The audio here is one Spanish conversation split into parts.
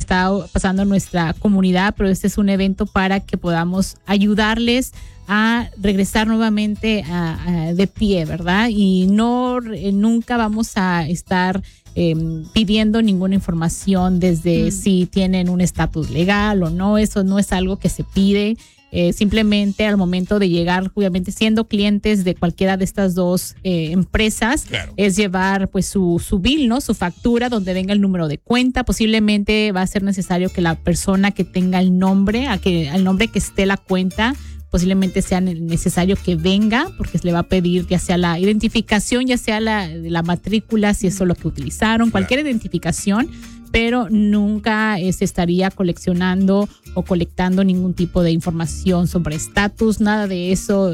está pasando en nuestra comunidad, pero este es un evento para que podamos ayudarles a regresar nuevamente de pie, ¿verdad? Y nunca vamos a estar pidiendo ninguna información desde si tienen un estatus legal o no. Eso no es algo que se pide. Simplemente al momento de llegar, obviamente siendo clientes de cualquiera de estas dos empresas, claro, es llevar pues su bill, ¿no? Su factura donde venga el número de cuenta. Posiblemente va a ser necesario que la persona que tenga el nombre, al nombre que esté la cuenta, posiblemente sea necesario que venga, porque se le va a pedir ya sea la identificación, ya sea la matrícula, si eso es lo que utilizaron, cualquier identificación, pero nunca se estaría coleccionando o colectando ningún tipo de información sobre estatus, nada de eso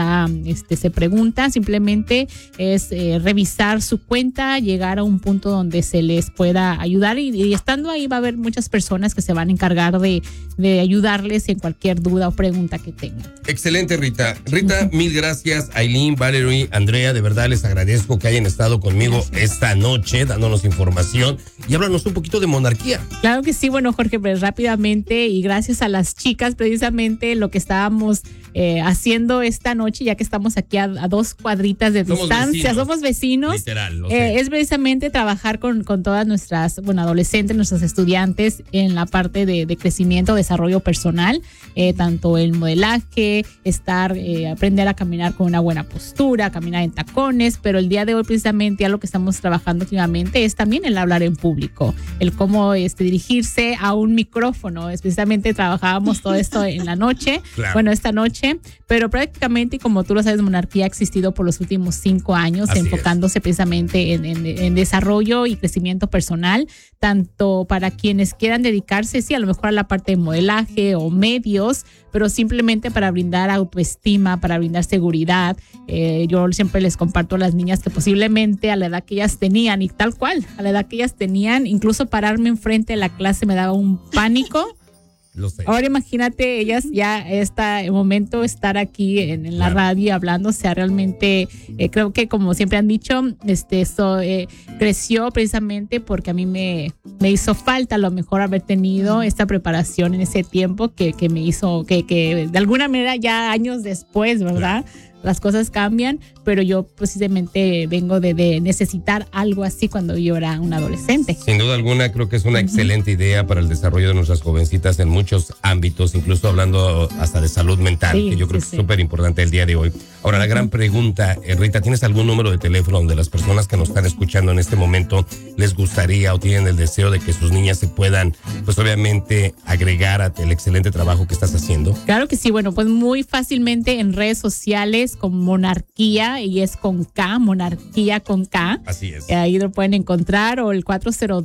se pregunta. Simplemente es revisar su cuenta, llegar a un punto donde se les pueda ayudar y estando ahí va a haber muchas personas que se van a encargar de ayudarles en cualquier duda o pregunta que tengan. Excelente, Rita. Rita, mil gracias. Aileen, Valerie, Andrea, de verdad les agradezco que hayan estado conmigo esta noche dándonos información y háblanos un poquito de monarquía. Claro que sí, bueno, Jorge, pues rápidamente y gracias a las chicas, precisamente lo que estábamos haciendo esta noche, ya que estamos aquí a 2 cuadritas de distancia, somos vecinos. Literal, es precisamente trabajar con todas nuestras, adolescentes, nuestros estudiantes en la parte de crecimiento, desarrollo personal, tanto el modelaje, aprender a caminar con una buena postura, caminar en tacones, pero el día de hoy precisamente ya lo que estamos trabajando últimamente es también el hablar en público, el cómo dirigirse a un micrófono. Precisamente trabajábamos todo esto en la noche, claro. Esta noche, pero prácticamente, como tú lo sabes, Monarquía ha existido por los últimos 5 años, así enfocándose precisamente en desarrollo y crecimiento personal, tanto para quienes quieran dedicarse, sí, a lo mejor a la parte de modelaje o medios, pero simplemente para brindar autoestima, para brindar seguridad. Yo siempre les comparto a las niñas que posiblemente a la edad que ellas tenían, y tal cual, a la edad que ellas tenían, incluso pararme enfrente de la clase me daba un pánico. Lo sé. Ahora imagínate ellas ya este momento estar aquí en la radio hablando, o sea, realmente creo que como siempre han dicho, eso creció precisamente porque a mí me hizo falta a lo mejor haber tenido esta preparación en ese tiempo que me hizo que de alguna manera ya años después, ¿verdad? Las cosas cambian, pero yo precisamente vengo de necesitar algo así cuando yo era un adolescente. Sin duda alguna, creo que es una excelente idea para el desarrollo de nuestras jovencitas en muchos ámbitos, incluso hablando hasta de salud mental, que yo creo que es súper importante el día de hoy. Ahora, la gran pregunta, Rita, ¿tienes algún número de teléfono donde las personas que nos están escuchando en este momento les gustaría o tienen el deseo de que sus niñas se puedan, pues obviamente, agregar al excelente trabajo que estás haciendo? Claro que sí, pues muy fácilmente en redes sociales con Monarquía, y es con K, Monarquía con K. Así es. Ahí lo pueden encontrar, o el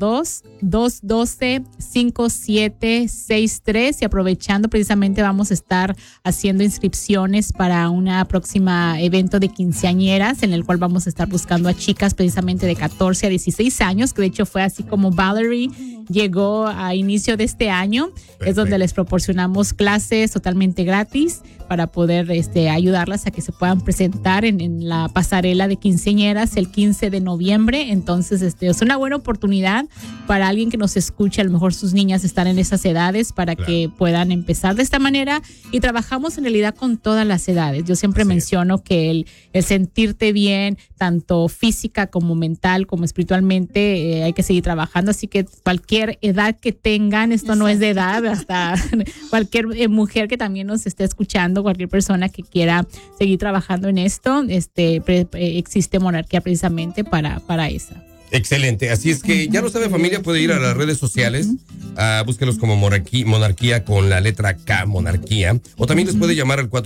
402-212-5763, y aprovechando precisamente vamos a estar haciendo inscripciones para una próxima evento de quinceañeras en el cual vamos a estar buscando a chicas precisamente de 14 a 16 años, que de hecho fue así como Valerie llegó a inicio de este año. Perfecto. Es donde les proporcionamos clases totalmente gratis para poder ayudarlas a que se puedan presentar en la pasarela de quinceañeras el 15 de noviembre. Entonces, es una buena oportunidad para alguien que nos escuche. A lo mejor sus niñas están en esas edades para que puedan empezar de esta manera, y trabajamos en realidad con todas las edades. Yo siempre menciono que el sentirte bien, tanto física como mental, como espiritualmente, hay que seguir trabajando. Así que cualquier edad que tengan, esto no es de edad, hasta cualquier mujer que también nos esté escuchando, cualquier persona que quiera seguir trabajando en esto, existe Monarquía precisamente para esa. Excelente, así es que ya lo sabe, familia, puede ir a las redes sociales, búsquelos como Monarquía con la letra K, Monarquía, o también les puede llamar al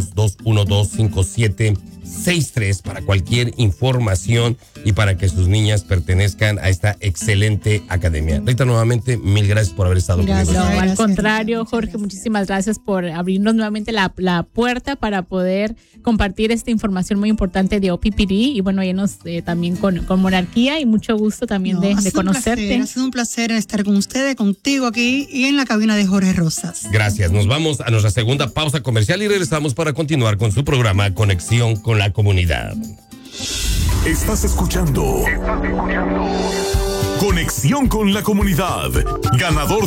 402-212-5763 para cualquier información y para que sus niñas pertenezcan a esta excelente academia. Rita, nuevamente, mil gracias por haber estado conmigo. No, al contrario, Jorge, muchísimas gracias por abrirnos nuevamente la puerta para poder compartir esta información muy importante de OPPD, y irnos también con Monarquía, y mucho gusto también de conocerte. Ha sido un placer estar con ustedes, contigo aquí y en la cabina de Jorge Rosas. Gracias, nos vamos a nuestra segunda pausa comercial y regresamos para continuar con su programa Conexión con la Comunidad. Estás escuchando Conexión con la Comunidad, ganador